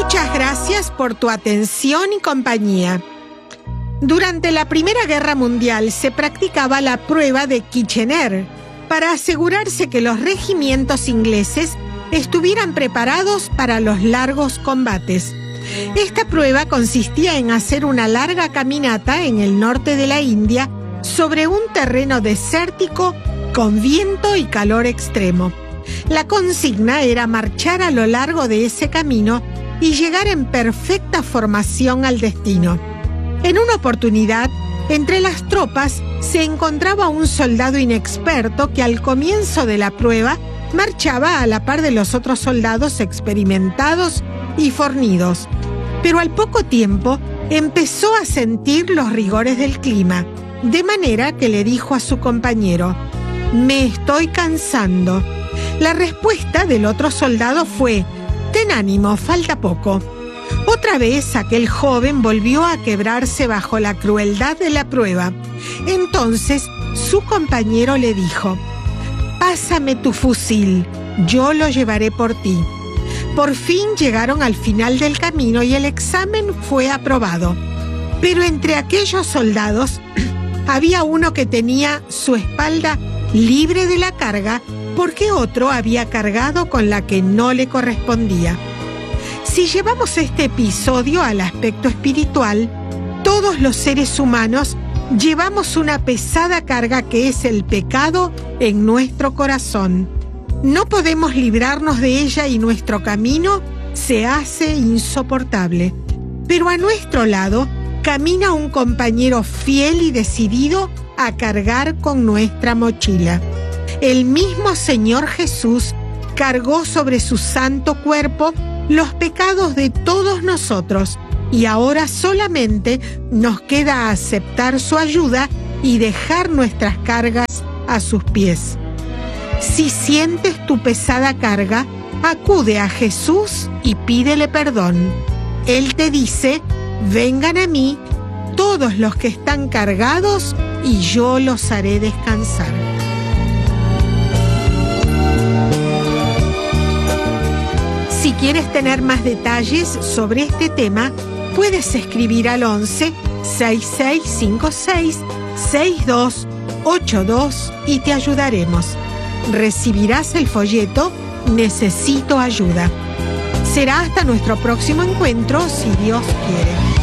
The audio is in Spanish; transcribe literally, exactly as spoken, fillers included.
Muchas gracias por tu atención y compañía. Durante la Primera Guerra Mundial se practicaba la prueba de Kitchener para asegurarse que los regimientos ingleses estuvieran preparados para los largos combates. Esta prueba consistía en hacer una larga caminata en el norte de la India sobre un terreno desértico con viento y calor extremo. La consigna era marchar a lo largo de ese camino y llegar en perfecta formación al destino. En una oportunidad, entre las tropas se encontraba un soldado inexperto que al comienzo de la prueba marchaba a la par de los otros soldados experimentados y fornidos. Pero al poco tiempo empezó a sentir los rigores del clima, de manera que le dijo a su compañero: «Me estoy cansando». La respuesta del otro soldado fue: «Ten ánimo, falta poco». Otra vez aquel joven volvió a quebrarse bajo la crueldad de la prueba. Entonces su compañero le dijo: «Pásame tu fusil, yo lo llevaré por ti». Por fin llegaron al final del camino y el examen fue aprobado. Pero entre aquellos soldados había uno que tenía su espalda libre de la carga porque otro había cargado con la que no le correspondía. Si llevamos este episodio al aspecto espiritual, todos los seres humanos llevamos una pesada carga que es el pecado en nuestro corazón. No podemos librarnos de ella y nuestro camino se hace insoportable. Pero a nuestro lado camina un compañero fiel y decidido a cargar con nuestra mochila. El mismo Señor Jesús cargó sobre su santo cuerpo los pecados de todos nosotros y ahora solamente nos queda aceptar su ayuda y dejar nuestras cargas a sus pies. Si sientes tu pesada carga, acude a Jesús y pídele perdón. Él te dice: «Vengan a mí todos los que están cargados y yo los haré descansar». Si quieres tener más detalles sobre este tema, puedes escribir al once, sesenta y seis cincuenta y seis, sesenta y dos ochenta y dos y te ayudaremos. Recibirás el folleto «Necesito ayuda». Será hasta nuestro próximo encuentro, si Dios quiere.